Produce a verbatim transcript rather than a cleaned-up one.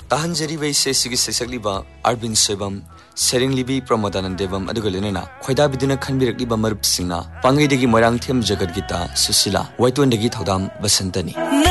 ताहंजरी वैसे सिगी सैसकलिबा अरविंद सोइबम सेरिंगलिबी प्रमोदानंदेवम अदुगलेना खोइदा बिदुना खनबिरकलिबा मरुपसिंगना पांगैदगी मोरांगथेम जगत गीता सुशीला वाइतोंदगी थौदाम बसंतनी।